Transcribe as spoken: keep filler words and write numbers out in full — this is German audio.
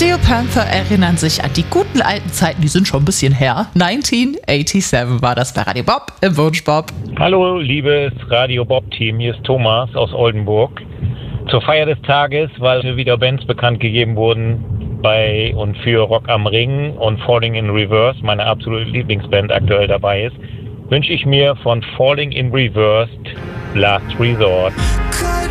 Steel Panther erinnern sich an die guten alten Zeiten, die sind schon ein bisschen her. neunzehnhundertsiebenundachtzig war das bei Radio Bob im Wunschbob. Hallo, liebes Radio Bob-Team, hier ist Thomas aus Oldenburg. Zur Feier des Tages, weil wieder Bands bekannt gegeben wurden bei und für Rock am Ring und Falling in Reverse, meine absolute Lieblingsband aktuell dabei ist, wünsche ich mir von Falling in Reverse Last Resort.